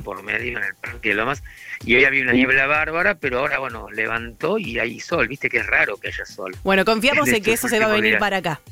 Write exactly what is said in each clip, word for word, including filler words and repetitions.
por medio en el Parque de Lomas, y hoy había una niebla bárbara, pero ahora, bueno, levantó y hay sol, viste que es raro que haya sol. Bueno, confiamos En en que estos eso se va a últimos venir días. para acá.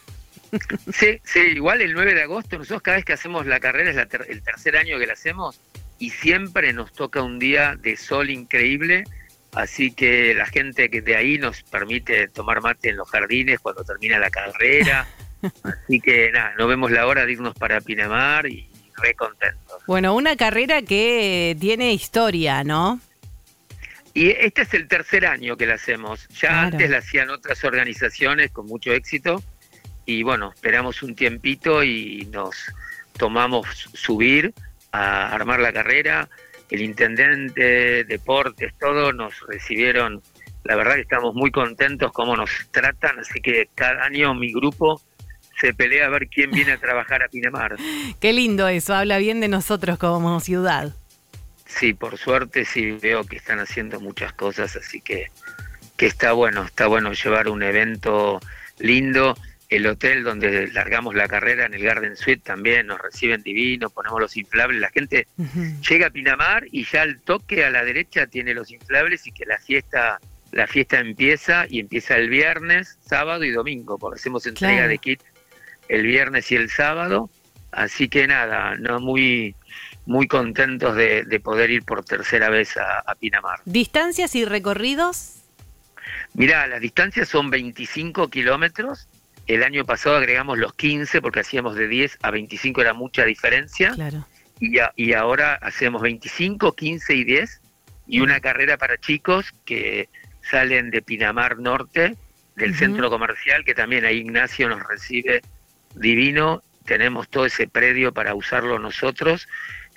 Sí, sí, igual el nueve de agosto, nosotros cada vez que hacemos la carrera, es la ter- el tercer año que la hacemos, y siempre nos toca un día de sol increíble, así que la gente que de ahí nos permite tomar mate en los jardines cuando termina la carrera, así que nada, no vemos la hora de irnos para Pinamar y re contentos. Bueno, una carrera que tiene historia, ¿no? Y este es el tercer año que la hacemos, ya Claro. antes la hacían otras organizaciones con mucho éxito, y bueno, esperamos un tiempito y nos tomamos subir a armar la carrera. El intendente, deportes, todo nos recibieron, la verdad que estamos muy contentos cómo nos tratan, así que cada año mi grupo se pelea a ver quién viene a trabajar a Pinamar. Qué lindo eso, habla bien de nosotros como ciudad. Sí, por suerte sí veo que están haciendo muchas cosas, así que, que está bueno, está bueno llevar un evento lindo. El hotel donde largamos la carrera, en el Garden Suite, también nos reciben divino, ponemos los inflables, la gente Ujú. llega a Pinamar y ya al toque a la derecha tiene los inflables, y que la fiesta la fiesta empieza, y empieza el viernes, sábado y domingo, porque hacemos entrega Claro. de kit el viernes y el sábado, así que nada, no muy muy contentos de, de poder ir por tercera vez a, a Pinamar. ¿Distancias y recorridos? Mirá, las distancias son veinticinco kilómetros. El año pasado agregamos los quince porque hacíamos de diez a veinticinco, era mucha diferencia. Claro. Y, a- y ahora hacemos veinticinco, quince y diez, y una carrera para chicos que salen de Pinamar Norte, del Ujú. centro comercial, que también ahí Ignacio nos recibe divino. Tenemos todo ese predio para usarlo nosotros.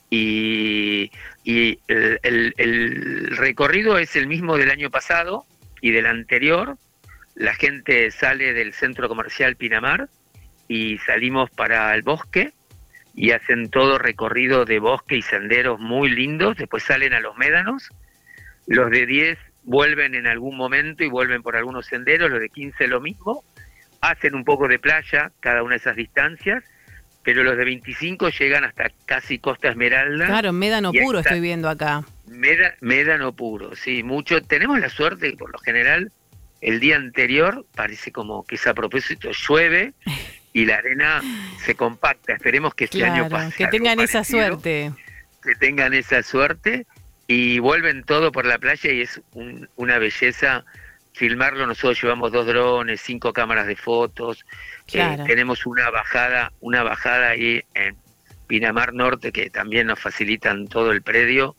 Y, y el, el- el recorrido es el mismo del año pasado y del anterior. La gente sale del centro comercial Pinamar y salimos para el bosque y hacen todo recorrido de bosque y senderos muy lindos. Después salen a los médanos. Los de diez vuelven en algún momento y vuelven por algunos senderos. Los de quince lo mismo. Hacen un poco de playa cada una de esas distancias, pero los de veinticinco llegan hasta casi Costa Esmeralda. Claro, médano Y ahí puro está. estoy viendo acá. Meda- médano puro, sí, mucho. Tenemos la suerte que por lo general el día anterior parece como que es a propósito, llueve y la arena se compacta. Esperemos que este año Claro, pase que algo tengan esa parecido, suerte. que tengan esa suerte, y vuelven todo por la playa y es un- una belleza filmarlo. Nosotros llevamos dos drones, cinco cámaras de fotos. Claro. Eh, tenemos una bajada, una bajada ahí en Pinamar Norte que también nos facilitan todo el predio.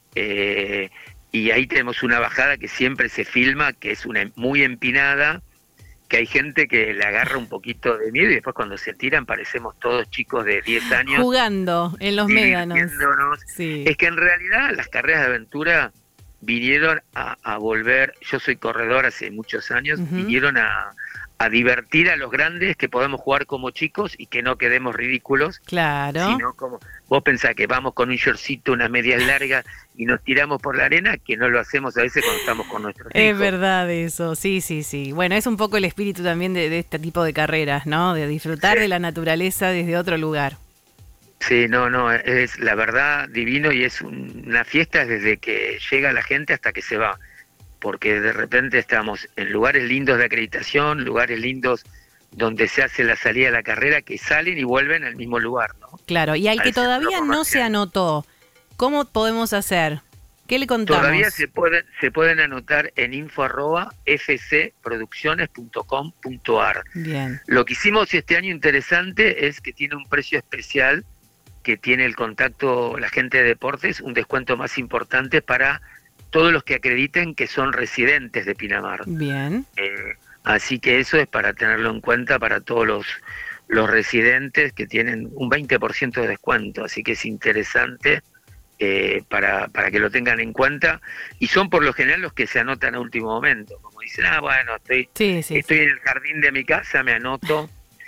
Eh, y ahí tenemos una bajada que siempre se filma, que es una muy empinada, que hay gente que le agarra un poquito de miedo, y después cuando se tiran parecemos todos chicos de diez años Jugando en los médanos. divirtiéndonos. Sí. Es que en realidad las carreras de aventura vinieron a, a volver, yo soy corredor hace muchos años, Ujú. vinieron a, a divertir a los grandes, que podemos jugar como chicos y que no quedemos ridículos, Claro. sino como, vos pensás que vamos con un shortcito, unas medias largas y nos tiramos por la arena, que no lo hacemos a veces cuando estamos con nuestros Es hijos. verdad eso, sí, sí, sí. Bueno, es un poco el espíritu también de, de este tipo de carreras, ¿no? De disfrutar Sí. de la naturaleza desde otro lugar. Sí, no, no, es la verdad divino, y es un- una fiesta desde que llega la gente hasta que se va, porque de repente estamos en lugares lindos de acreditación, lugares lindos donde se hace la salida de la carrera, que salen y vuelven al mismo lugar, ¿no? Claro, y al Al que centro todavía no se comercial. anotó, ¿cómo podemos hacer? ¿Qué le contamos? Todavía se pueden se pueden anotar en info arroba f c producciones punto com punto a r. Bien, Lo que hicimos este año interesante es que tiene un precio especial, que tiene el contacto, la gente de deportes, un descuento más importante para todos los que acrediten que son residentes de Pinamar. bien. Eh, así que eso es para tenerlo en cuenta para todos los, los residentes, que tienen un veinte por ciento de descuento, así que es interesante eh, para, para que lo tengan en cuenta, y son por lo general los que se anotan a último momento, como dicen, ah, bueno, estoy, Sí, sí. estoy en el jardín de mi casa, me anoto.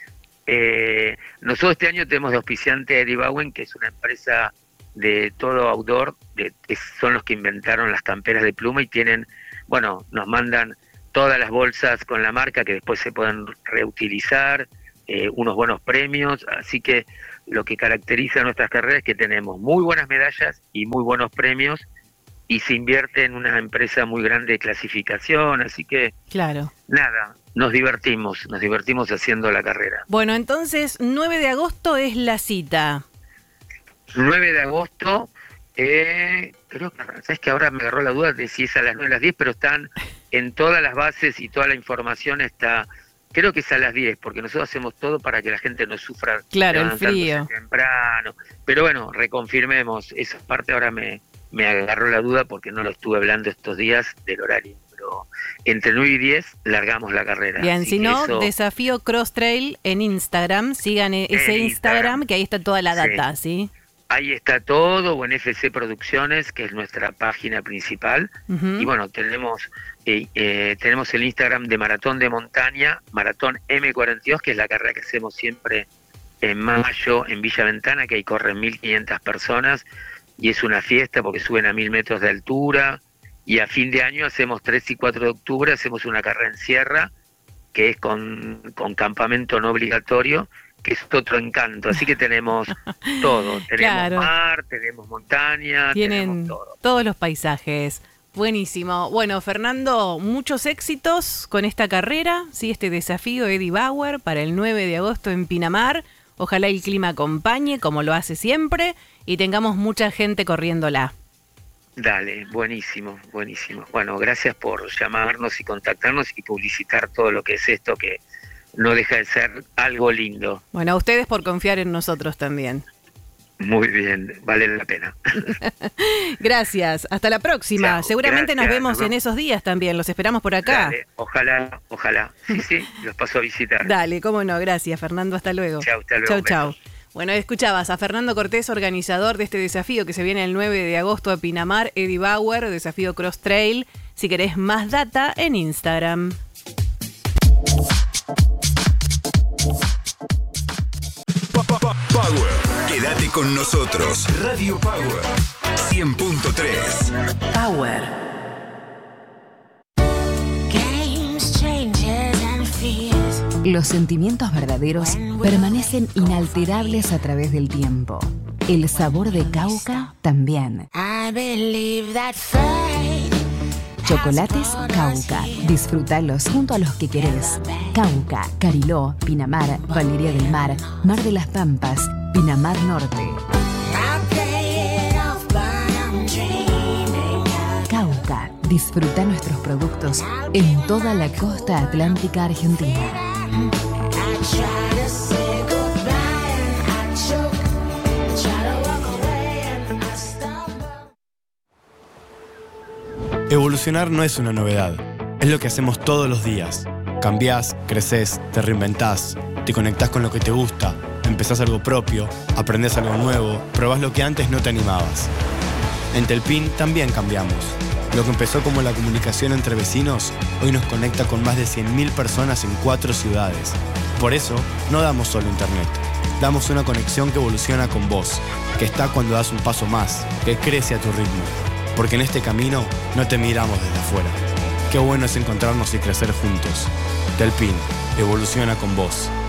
Eh, nosotros este año tenemos de auspiciante a Eddie Bowen, que es una empresa de todo outdoor, de, es- son los que inventaron las camperas de pluma, y tienen, bueno, nos mandan todas las bolsas con la marca que después se pueden reutilizar, eh, unos buenos premios, así que lo que caracteriza a nuestras carreras es que tenemos muy buenas medallas y muy buenos premios, y se invierte en una empresa muy grande de clasificación, así que claro. Nada, nos divertimos, nos divertimos haciendo la carrera. Bueno, entonces, nueve de agosto es la cita. nueve de agosto, eh, creo que, sabes que ahora me agarró la duda de si es a las nueve o a las diez, pero están en todas las bases y toda la información está, creo que es a las diez, porque nosotros hacemos todo para que la gente no sufra. Claro, el frío. Temprano. Pero bueno, reconfirmemos, esa parte ahora me, me agarró la duda porque no lo estuve hablando estos días del horario. Entre nueve y diez largamos la carrera. Bien, si no, eso... Desafío Cross Trail en Instagram. Sigan ese Instagram, Instagram, que ahí está toda la data, ¿sí? ¿sí? Ahí está todo, o en F C Producciones, que es nuestra página principal. Uh-huh. Y bueno, tenemos eh, eh, tenemos el Instagram de Maratón de Montaña, Maratón eme cuarenta y dos, que es la carrera que hacemos siempre en mayo en Villa Ventana, que ahí corren mil quinientas personas, y es una fiesta porque suben a mil metros de altura. Y a fin de año hacemos tres y cuatro de octubre, hacemos una carrera en sierra, que es con, con campamento no obligatorio, que es otro encanto. Así que tenemos todo. Tenemos claro. mar, tenemos montaña, tienen tenemos todo. Todos los paisajes. Buenísimo. Bueno, Fernando, muchos éxitos con esta carrera, sí, este desafío Eddie Bauer para el nueve de agosto en Pinamar. Ojalá el clima acompañe, como lo hace siempre, y tengamos mucha gente corriéndola. Dale, buenísimo, buenísimo. Bueno, gracias por llamarnos y contactarnos y publicitar todo lo que es esto, que no deja de ser algo lindo. Bueno, a ustedes por confiar en nosotros también. Muy bien, vale la pena. Gracias, hasta la próxima. Chao, seguramente gracias, nos vemos nos en esos días también, los esperamos por acá. Dale, ojalá, ojalá. Sí, sí, los paso a visitar. Dale, cómo no, gracias Fernando, hasta luego. Chau, hasta luego. Chau, chau. Bueno, escuchabas a Fernando Cortés, organizador de este desafío que se viene el nueve de agosto a Pinamar, Eddie Bauer, desafío Cross Trail. Si querés más data, en Instagram. Power. Quédate con nosotros. Radio Power cien punto tres. Power. Los sentimientos verdaderos permanecen inalterables a través del tiempo. El sabor de Cauca también. Chocolates Cauca. Disfrútalos junto a los que querés. Cauca, Cariló, Pinamar, Valeria del Mar, Mar de las Pampas, Pinamar Norte. Cauca. Disfruta nuestros productos en toda la costa atlántica argentina. Evolucionar no es una novedad, es lo que hacemos todos los días. Cambiás, creces, te reinventás, te conectás con lo que te gusta, empezás algo propio, aprendés algo nuevo, probás lo que antes no te animabas. En Telpin también cambiamos. Lo que empezó como la comunicación entre vecinos, hoy nos conecta con más de cien mil personas en cuatro ciudades. Por eso, no damos solo internet. Damos una conexión que evoluciona con vos, que está cuando das un paso más, que crece a tu ritmo. Porque en este camino no te miramos desde afuera. Qué bueno es encontrarnos y crecer juntos. Telpin, evoluciona con vos.